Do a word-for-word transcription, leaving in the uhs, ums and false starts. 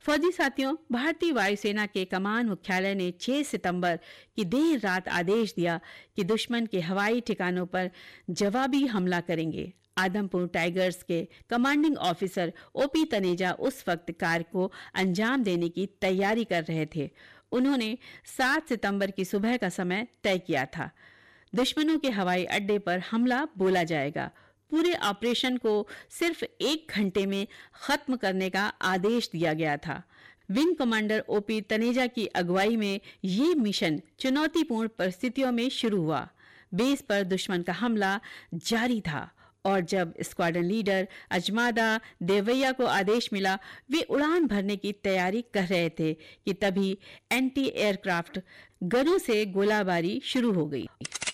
फौजी साथियों, भारतीय वायुसेना के कमान मुख्यालय ने छह सितंबर की देर रात आदेश दिया कि दुश्मन के हवाई ठिकानों पर जवाबी हमला करेंगे। आदमपुर टाइगर्स के कमांडिंग ऑफिसर ओपी तनेजा उस वक्त कार्य को अंजाम देने की तैयारी कर रहे थे। उन्होंने सात सितंबर की सुबह का समय तय किया था। दुश्मनों के हवाई अड्डे पर हमला बोला जाएगा। पूरे ऑपरेशन को सिर्फ एक घंटे में खत्म करने का आदेश दिया गया था। विंग कमांडर ओपी तनेजा की अगुवाई में ये मिशन चुनौतीपूर्ण परिस्थितियों में शुरू हुआ। बेस पर दुश्मन का हमला जारी था और जब स्क्वाड्रन लीडर अजमादा देवैया को आदेश मिला, वे उड़ान भरने की तैयारी कर रहे थे कि तभी एंटी एयरक्राफ्ट गनों से गोलाबारी शुरू हो गई।